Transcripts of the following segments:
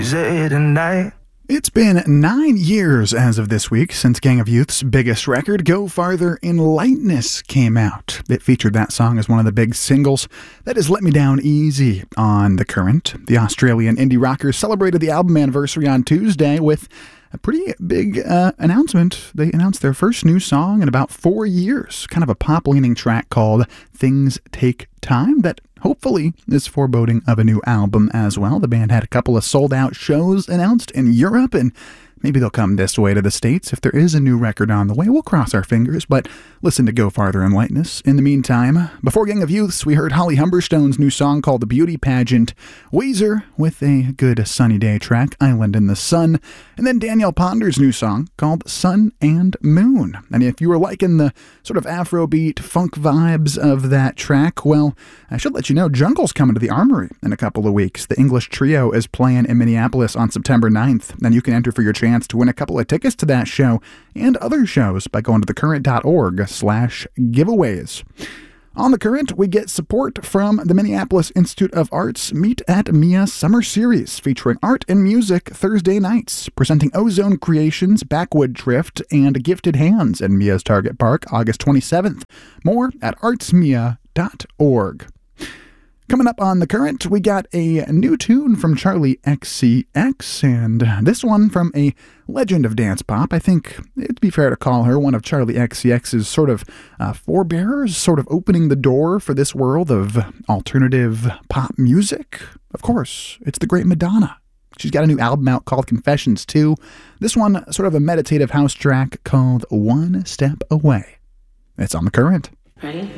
easy tonight. It's been 9 years as of this week since Gang of Youth's biggest record, Go Farther in Lightness, came out. It featured that song as one of the big singles. That is Let Me Down Easy on The Current. The Australian indie rockers celebrated the album anniversary on Tuesday with a pretty big announcement. They announced their first new song in about 4 years, kind of a pop-leaning track called Things Take Time that hopefully is foreboding of a new album as well. The band had a couple of sold-out shows announced in Europe, and maybe they'll come this way to the States if there is a new record on the way. We'll cross our fingers, but listen to Go Farther in Lightness. In the meantime, before Gang of Youths, we heard Holly Humberstone's new song called The Beauty Pageant, Weezer with a good sunny day track, Island in the Sun, and then Danielle Ponder's new song called Sun and Moon. And if you were liking the sort of Afrobeat funk vibes of that track, well, I should let you know Jungle's coming to the Armory in a couple of weeks. The English Trio is playing in Minneapolis on September 9th, and you can enter for your chance to win a couple of tickets to that show and other shows by going to thecurrent.org/giveaways. On The Current, we get support from the Minneapolis Institute of Art's Meet at Mia Summer Series, featuring art and music Thursday nights, presenting Ozone Creations, Backwood Drift, and Gifted Hands in Mia's Target Park, August 27th. More at artsmia.org. Coming up on The Current, we got a new tune from Charli XCX, and this one from a legend of dance pop. I think it'd be fair to call her one of Charli XCX's sort of forebearers, sort of opening the door for this world of alternative pop music. Of course, it's the great Madonna. She's got a new album out called Confessions 2. This one, sort of a meditative house track called One Step Away. It's on The Current. Ready?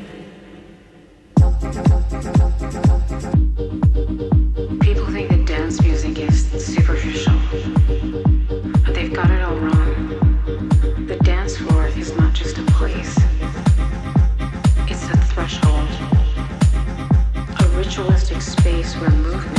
People think that dance music is superficial, but they've got it all wrong. The dance floor is not just a place. It's a threshold, a ritualistic space where movement